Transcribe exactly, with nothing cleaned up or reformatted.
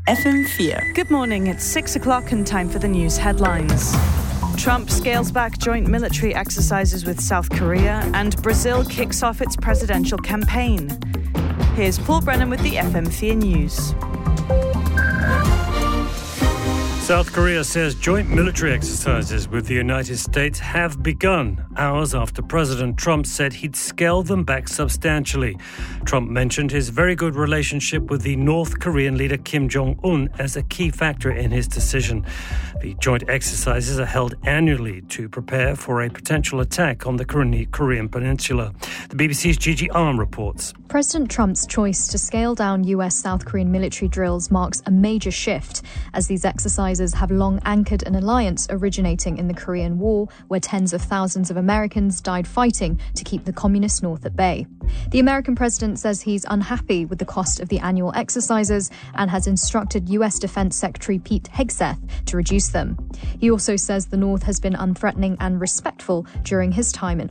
F M four. Good morning, it's six o'clock and time for the news headlines. Trump scales back joint military exercises with South Korea and Brazil kicks off its presidential campaign. Here's Paul Brennan with the F M four News. South Korea says joint military exercises with the United States have begun, hours after President Trump said he'd scale them back substantially. Trump mentioned his very good relationship with the North Korean leader Kim Jong-un as a key factor in his decision. The joint exercises are held annually to prepare for a potential attack on the Korean peninsula. The B B C's Gigi Arm reports. President Trump's choice to scale down U S-South Korean military drills marks a major shift, as these exercises have long anchored an alliance originating in the Korean War, where tens of thousands of Americans died fighting to keep the communist North at bay. The American president says he's unhappy with the cost of the annual exercises and has instructed U S Defense Secretary Pete Hegseth to reduce them. He also says the North has been unthreatening and respectful during his time in